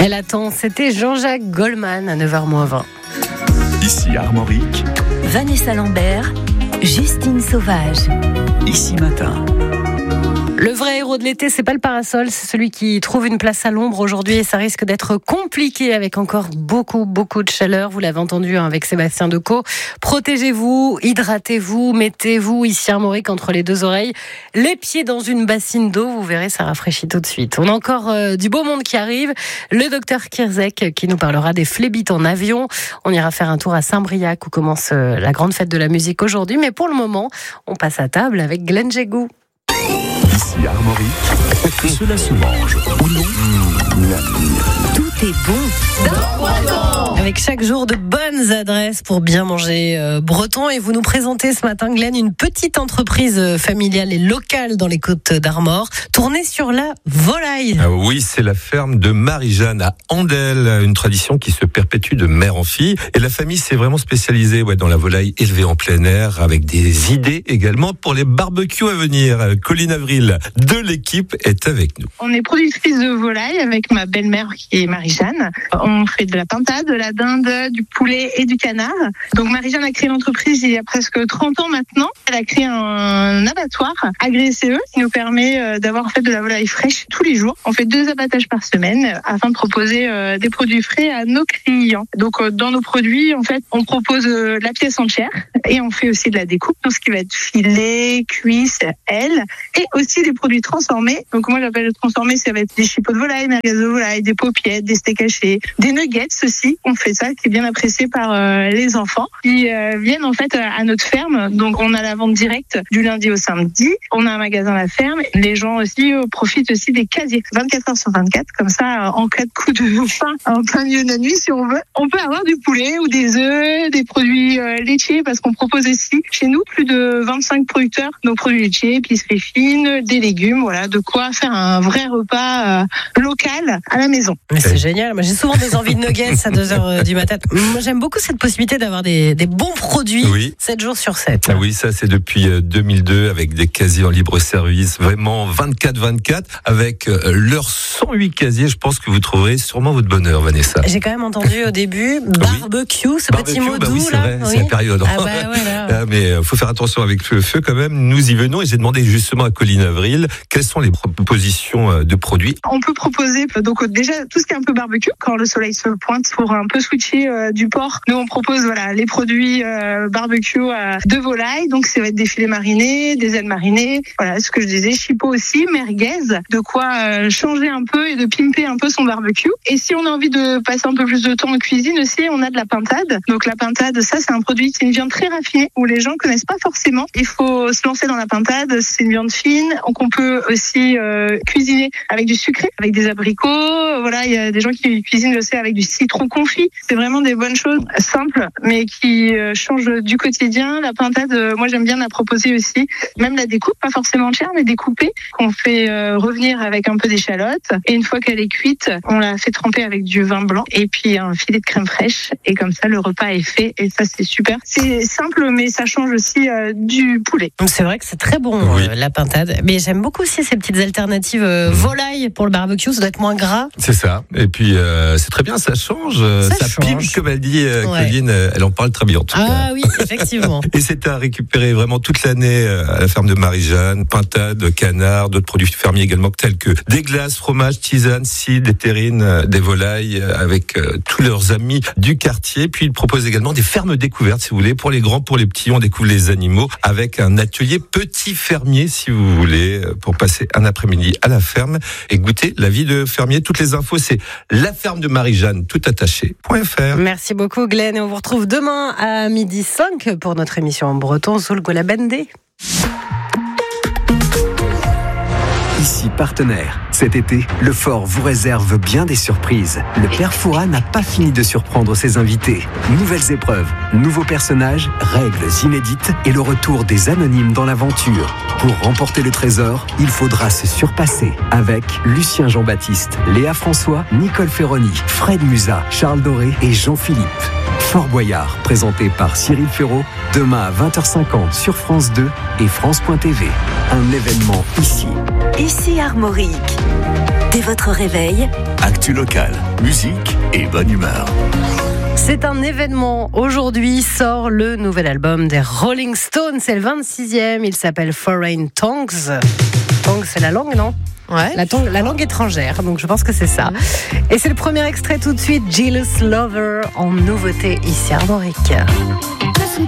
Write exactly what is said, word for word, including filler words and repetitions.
Elle attend, c'était Jean-Jacques Goldman à neuf heures moins vingt. Ici Armorique, Vanessa Lambert, Justine Sauvage. Ici Matin. Le vrai héros de l'été, c'est pas le parasol, c'est celui qui trouve une place à l'ombre aujourd'hui et ça risque d'être compliqué avec encore beaucoup, beaucoup de chaleur. Vous l'avez entendu hein, avec Sébastien Decaux. Protégez-vous, hydratez-vous, mettez-vous ici Armorique entre les deux oreilles, les pieds dans une bassine d'eau, vous verrez, ça rafraîchit tout de suite. On a encore euh, du beau monde qui arrive. Le docteur Kirzek qui nous parlera des phlébites en avion. On ira faire un tour à Saint-Briac où commence euh, la grande fête de la musique aujourd'hui. Mais pour le moment, on passe à table avec Glenn Jégou. Ici Armorique, cela se mange ou non? Tout est bon. Avec chaque jour de bonnes adresses pour bien manger euh, breton. Et vous nous présentez ce matin, Glenn, une petite entreprise familiale et locale dans les Côtes d'Armor, tournée sur la volaille. Ah oui, c'est la ferme de Marie-Jeanne à Andel, une tradition qui se perpétue de mère en fille. Et la famille s'est vraiment spécialisée ouais, dans la volaille élevée en plein air, avec des idées également pour les barbecues à venir. Colline Avril de l'équipe est avec nous. On est productrice de volaille avec ma belle-mère qui est Marie-Jeanne. On fait de la pintade, de la dinde, du poulet et du canard. Donc Marie-Jeanne a créé l'entreprise il y a presque trente ans maintenant. Elle a créé un abattoir agréé C E qui nous permet d'avoir en fait de la volaille fraîche tous les jours. On fait deux abattages par semaine afin de proposer des produits frais à nos clients. Donc dans nos produits, en fait, on propose la pièce entière et on fait aussi de la découpe, tout ce qui va être filet, cuisse, aile et aussi des produits transformés. Donc moi j'appelle le transformé, ça va être des chipots de volaille, merguez de volaille, des paupiettes, des steaks hachés, des nuggets aussi. On fait ça, qui est bien apprécié par euh, les enfants qui euh, viennent en fait à notre ferme. Donc on a la vente directe du lundi au samedi. On a un magasin à la ferme. Les gens aussi euh, profitent aussi des casiers vingt-quatre heures sur vingt-quatre. Comme ça, euh, en cas de coup de faim, en plein milieu de la nuit, si on veut, on peut avoir du poulet ou des œufs, des produits euh, laitiers parce qu'on propose aussi chez nous plus de vingt-cinq producteurs. Nos produits laitiers, épicerie fine, des légumes, voilà, de quoi faire un vrai repas euh, local à la maison. Mais c'est génial. Moi, j'ai souvent des envies de nuggets à deux heures du matin. Moi, j'aime beaucoup cette possibilité d'avoir des, des bons produits oui. sept jours sur sept. Ah oui, ça, c'est depuis deux mille deux avec des casiers en libre service, vraiment vingt-quatre vingt-quatre avec leurs cent huit casiers. Je pense que vous trouverez sûrement votre bonheur, Vanessa. J'ai quand même entendu au début barbecue, oui. ce barbecue, petit mot bah doux oui, c'est là. Vrai, oui. c'est la période. Ah bah, voilà. ah, mais il faut faire attention avec le feu quand même. Nous y venons et j'ai demandé justement à Colline Avril quelles sont les propositions de produits. On peut proposer donc déjà tout ce qui est un peu barbecue quand le soleil se pointe pour un peu switcher euh, du porc. Nous on propose voilà les produits euh, barbecue euh, de volaille, donc ça va être des filets marinés, des ailes marinées, voilà ce que je disais, chipot aussi, merguez, de quoi euh, changer un peu et de pimper un peu son barbecue. Et si on a envie de passer un peu plus de temps en cuisine aussi, on a de la pintade. Donc la pintade, ça c'est un produit qui est une viande très raffinée où les gens connaissent pas forcément. Il faut se lancer dans la pintade, c'est une viande fine, donc on peut aussi euh, cuisiner avec du sucré, avec des abricots. Voilà, il y a des gens qui cuisinent aussi avec du citron confit. C'est vraiment des bonnes choses simples, mais qui euh, changent du quotidien. La pintade, euh, moi j'aime bien la proposer aussi. Même la découpe, pas forcément entière, mais découpée, qu'on fait euh, revenir avec un peu d'échalote. Et une fois qu'elle est cuite, on la fait tremper avec du vin blanc et puis un filet de crème fraîche. Et comme ça, le repas est fait. Et ça, c'est super. C'est simple, mais ça change aussi euh, du poulet. Donc c'est vrai que c'est très bon, oui. euh, la pintade. Mais j'aime beaucoup aussi ces petites alternatives euh, mmh. volaille pour le barbecue. Ça doit être moins gras. C'est ça. Et puis euh, c'est très bien, ça change, ça, ça change. Pime comme elle dit, euh, ouais. Colline, elle en parle très bien. En tout ah cas. oui, effectivement. Et c'est à récupérer vraiment toute l'année à la ferme de Marie-Jeanne, pintade, canard, d'autres produits fermiers également tels que des glaces, fromages, tisanes, cidre, des terrines, des volailles avec euh, tous leurs amis du quartier. Puis ils proposent également des fermes découvertes, si vous voulez, pour les grands, pour les petits. On découvre les animaux avec un atelier petit fermier, si vous voulez, pour passer un après-midi à la ferme et goûter la vie de fermier. Toutes les infos, c'est la ferme de Marie-Jeanne, tout attaché, .fr. Merci beaucoup, Glenn. Et on vous retrouve demain à midi cinq pour notre émission en breton, Soul Golabende. Ici Partenaire. Cet été, le Fort vous réserve bien des surprises. Le Père Fouras n'a pas fini de surprendre ses invités. Nouvelles épreuves, nouveaux personnages, règles inédites et le retour des anonymes dans l'aventure. Pour remporter le trésor, il faudra se surpasser avec Lucien Jean-Baptiste, Léa François, Nicole Ferroni, Fred Musa, Charles Doré et Jean-Philippe. Fort Boyard, présenté par Cyril Ferraud, demain à vingt heures cinquante sur France deux et France point T V. Un événement ici. Ici Armorique. Dès votre réveil, actu locale, musique et bonne humeur. C'est un événement. Aujourd'hui sort le nouvel album des Rolling Stones. C'est le vingt-sixième. Il s'appelle Foreign Tongues. Tongues, c'est la langue, non ? Ouais. La, tongue, la langue étrangère, donc je pense que c'est ça. Mmh. Et c'est le premier extrait tout de suite, Jealous Lover, en nouveauté ici à Armorique.